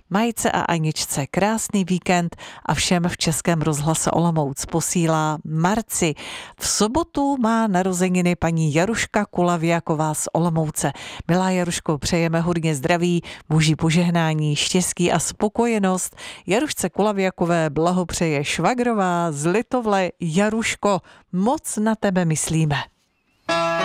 Majce a Aničce krásný víkend a všem v Českém rozhlase Olomouc posílá Marci. V sobotu má narozeniny paní Jaruška Kulavějaková z Olomouce. Milá Jaruško, přejeme hodně zdraví, boží požehnání, štěstí a spokojenost. Jarušce Kulavějakové blahopřeje švagrová z Litovle. Jaruško, moc na tebe myslíme.